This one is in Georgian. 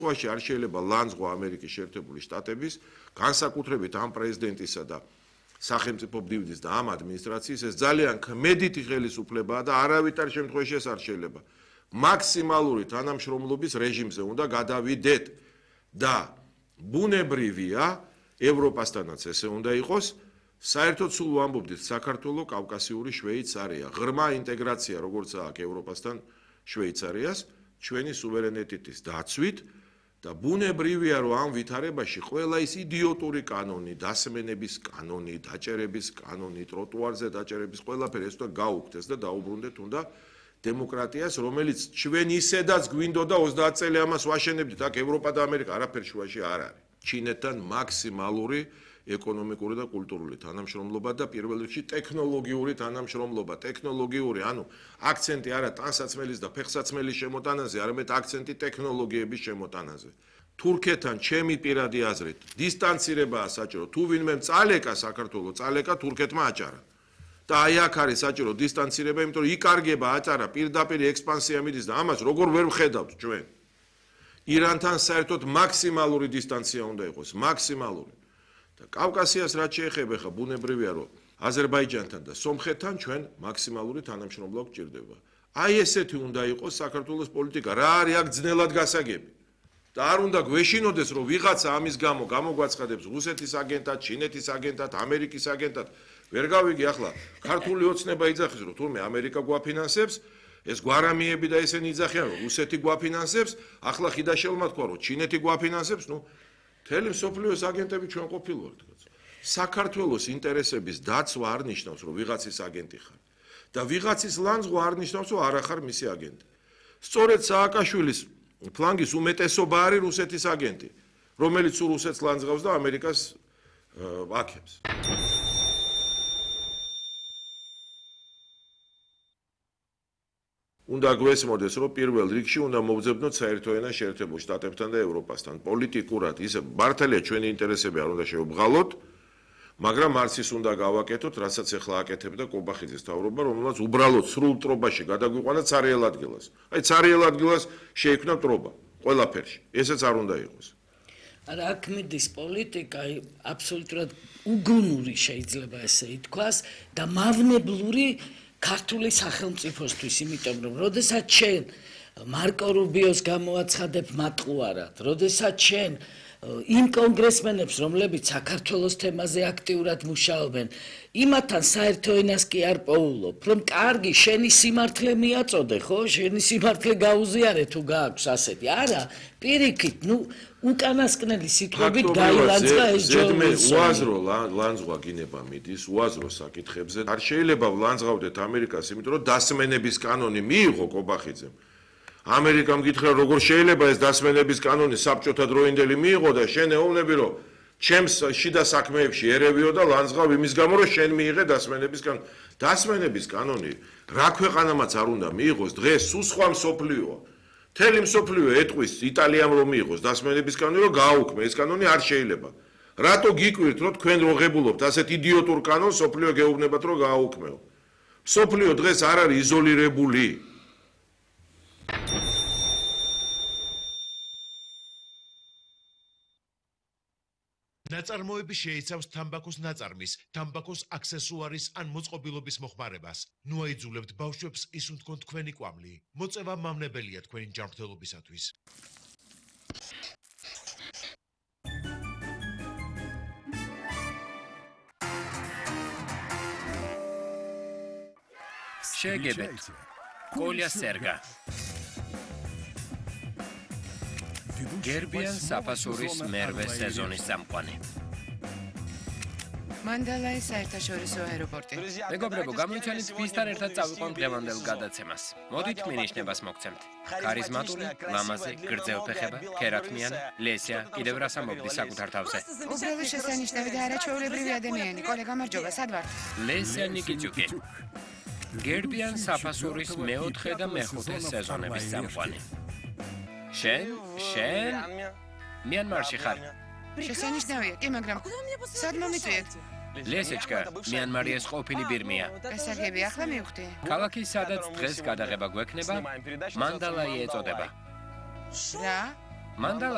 შემთხვევაში არ შეიძლება ლანძღვა ამერიკის შეერთებული შტატების, განსაკუთრებით ამ პრეზიდენტისა და სახელმწიფო მდივნის და ამ ადმინისტრაციის ეს ძალიან ქმედითი ხელისუფლებაა და არავითარ შემთხვევაში ეს არ შეიძლება. მაქსიმალური თანამშრომლობის რეჟიმზე უნდა გადავიდეთ და ბუნებრივია ევროპასთანაც ესე უნდა იყოს. საერთოდ სულ ვამბობდით საქართველოს კავკასიური შვეიცარია. ღრმა ინტეგრაცია როგორც აქვს ევროპასთან შვეიცარიას ჩვენი სუვერენიტეტის დაცვით და ბუნებრივია რომ ამ ვითარებაში ყველა ის იდიოტური კანონი, დასმენების კანონი, დაჭერების კანონი, ტროტუარზე დაჭერების ყველაფერი ეს უნდა გაუქმდეს და დაუბრუნდეთ უნდა დემოკრატიას, რომელიც ჩვენ ისედაც გვინდოდა 30 წელი ამას ვაშენებდით, აქ ევროპა და ამერიკა არაფერ შუაში არ არის. ჩინეთთან მაქსიმალური ეკონომიკური და კულტურული თანამშრომლობა და პირველ რიგში ტექნოლოგიური თანამშრომლობა. ტექნოლოგიური, ანუ აქცენტი არა ტანსაცმელის და ფეხსაცმელის შემოტანაზე, არამედ აქცენტი ტექნოლოგიების შემოტანაზე. თურქეთთან ჩემი პირადი აზრით დისტანცირებაა საჭირო. თუ ვინმე წალეკა საქართველოს, წალეკა თურქეთმა აჭარა. და აი აქ არის საჭირო დისტანცირება, იმიტომ რომ იკარგება აჭარა, პირდაპირ ექსპანსია მიდის და ამას როგორ ვერ ვხედავთ ჩვენ. ირანთან საერთოდ მაქსიმალური დისტანცია უნდა იყოს, მაქსიმალური. და კავკასიას რაც შეეხება ხა ბუნებრივია რომ აზერბაიჯანთან და სომხეთთან ჩვენ მაქსიმალური თანამშრომლობა გჭირდება. აი ესეთი უნდა იყოს საქართველოს პოლიტიკა. რა არის აქ ძნელად გასაგები? და არ უნდა გვეშინოდეს რომ ვიღაცა ამის გამო გამოგვაცხადებს რუსეთის აგენტად, ჩინეთის აგენტად, ამერიკის აგენტად. ვერ გავიგე ახლა ქართული ოცნება იძახის რომ თურმე ამერიკა გვაფინანსებს, ეს გვარამიები და ესენი იძახიან რომ რუსეთი გვაფინანსებს, ახლა ხიდაშელმა თქვა რომ ჩინეთი გვაფინანსებს, ნუ მთელი მსოფლიოს აგენტები ჩვენ ყოფილვართ. საქართველოს ინტერესების დაცვა არ ნიშნავს რომ ვიღაცის აგენტი ხარ და ვიღაცის ლანძღვა არ ნიშნავს რომ არ ახარ მისი აგენტი. სწორედ სააკაშვილის ფლანგის უმეტესობა არის რუსეთის აგენტი, რომელიც რუსეთს ლანძღავს და ამერიკას აქებს. უნდა გვესმოდეს რომ პირველ რიგში უნდა მოვძებნოთ საერთო ენა შეერთებულ შტატებთან და ევროპასთან. პოლიტიკურად ისე მართალია ჩვენი ინტერესები არ უნდა შევბღალოთ, მაგრამ არც ის უნდა გავაკეთოთ, რასაც ახლა აკეთებდა კობახიძის თავრობა, რომელსაც უბრალოდ სრულ ტრობაში გადაგვიყვანა ცარიელ ადგილას. აი ცარიელ ადგილას შეიქმნა ტრობა ყველაფერში. ესეც არ უნდა იყოს. არა, აქ მიდის პოლიტიკა აბსოლუტურად უგუნური შეიძლება ესე ითქვას და მავნებლური ქართული სახელმწიფოსთვის, იმიტომ რომ როდესაც ჩვენ მარკო რუბიოს გამოაცხადებ მატყუარად, როდესაც ჩვენ იმ კონგრესმენებს, რომლებიც საქართველოს თემაზე აქტიურად მუშაობენ, იმათთან საერთო ენას კი არ პოულობ, რომ კარგი, შენი სიმართლე მიაწოდე, ხო? შენი სიმართლე გაუზიარე თუ გააქვს ასეთი. არა, პირიქით, ნუ უკანასკნელი სიტყვებით გაილანძღა ეს ჯორჯ უაზრო ლანძღვა გინება მიდის, უაზრო საკითხებზე. არ შეიძლება ვლანძღავდეთ ამერიკას, იმიტომ რომ დასმენების კანონი მიიღო კობახიძემ. ამერიკამ გითხრა როგორ შეიძლება ეს დასმენების კანონი საბჭოთა დროინდელი მიიღო და შენ ეუბნები რომ ჩემს შიდა საქმეებში ერევიო და ლანძღავ იმის გამო რომ შენ მიიღე დასმენების კანონი. დასმენების კანონი რა ქვეყანამაც არ უნდა მიიღოს, დღეს სულ სხვა მსოფლიოა. მთელი მსოფლიო ეტყვის იტალიამ რომ მიიღოს დასმენების კანონი რომ გააუქმე, ეს კანონი არ შეიძლება. რატო გიკვირთ რომ თქვენ როგებულობთ ასეთ იდიოტურ კანონს, მსოფლიო გეუბნებათ რომ გააუქმეო. მსოფლიო დღეს არ არის იზოლირებული. ნაწარმოები შეიცავს თამბაქოს ნაწარმის, თამბაქოს აქსესუარის ან მოწყობილობის მოხმარებას. ნუ აიძულებთ ბავშვებს ისუნ თქვენ თქვენი კვამლი. მოწევა მავნებელია თქვენი ჯანმრთელობისათვის. შეგებეთ. კოლია სერგა. გერბიან საფასურის მერვე სეზონის წამყვანი. მანდალაის საერთაშორისო აეროპორტი. მეგობრებო, გამოიცანით ვისთან ერთად წავიყვანთ დღევანდელ გადაცემას. მოდით მინიშნებას მოგცემთ. ქარიზმატული, ლამაზი, გრძელფეხება, ქერათმიანი, ლესია, კიდევ რას ამბობდი საკუთარ თავზე. უბრალოდ შესანიშნავი და არაჩვეულებრივი ადამიანი. კოლეგა, გამარჯობა, სად ვართ? ლესია ნიკიძუკი. გერბიან საფასურის მეოთხე და მეხუთე სეზონების წამყვანი. შენ მიანმარში ხარ. შესანიშნავია, კი, მაგრამ სად მომიწვიეთ? ლესეჩკა, მიანმარი ეს ყოფილი ბირმია. გასაგები ახლა მივხვდი. ქალაქი, სადაც დღეს გადაღება გვექნება, მანდალაი ეწოდება. რა? მანდალაი